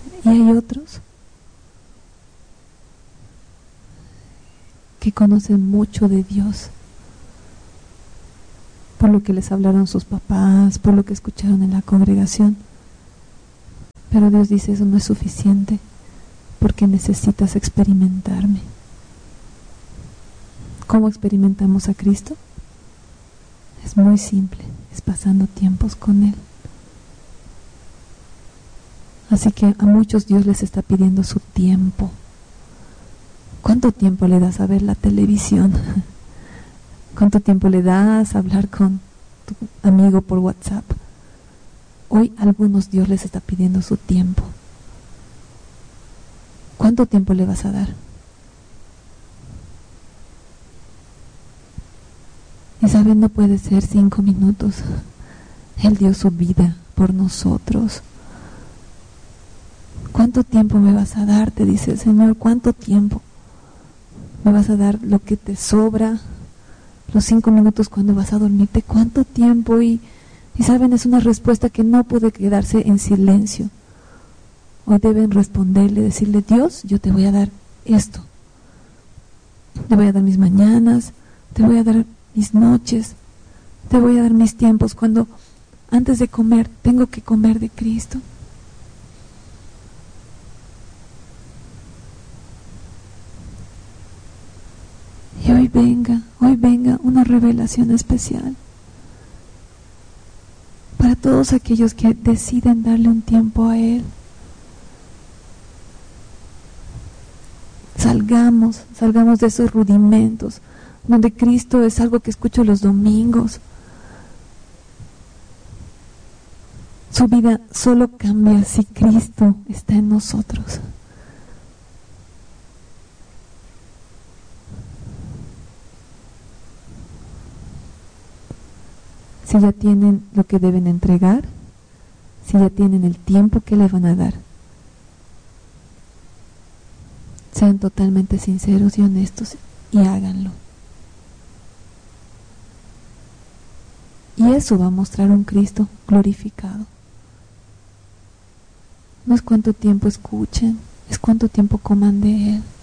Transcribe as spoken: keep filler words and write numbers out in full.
Y hay otros que conocen mucho de Dios por lo que les hablaron sus papás, por lo que escucharon en la congregación. Pero Dios dice, eso no es suficiente, porque necesitas experimentarme. ¿Cómo experimentamos a Cristo? Es muy simple, es pasando tiempos con Él. Así que a muchos Dios les está pidiendo su tiempo. ¿Cuánto tiempo le das a ver la televisión? ¿Cuánto tiempo le das a hablar con tu amigo por WhatsApp? Hoy a algunos Dios les está pidiendo su tiempo. ¿Cuánto tiempo le vas a dar? Y saben, no puede ser cinco minutos. Él dio su vida por nosotros. ¿Cuánto tiempo me vas a dar? Te dice el Señor. ¿Cuánto tiempo? ¿Me vas a dar lo que te sobra? Los cinco minutos cuando vas a dormirte. ¿Cuánto tiempo? Y, y saben, es una respuesta que no puede quedarse en silencio. Hoy deben responderle, decirle, Dios, yo te voy a dar esto. Te voy a dar mis mañanas, te voy a dar mis noches, te voy a dar mis tiempos. Cuando antes de comer tengo que comer de Cristo. Y hoy venga, hoy venga una revelación especial para todos aquellos que deciden darle un tiempo a Él. Salgamos, salgamos de esos rudimentos, donde Cristo es algo que escucho los domingos. Su vida solo cambia si Cristo está en nosotros. Si ya tienen lo que deben entregar, si ya tienen el tiempo que le van a dar, sean totalmente sinceros y honestos y háganlo. Y eso va a mostrar un Cristo glorificado. No es cuánto tiempo escuchen, es cuánto tiempo coman de Él.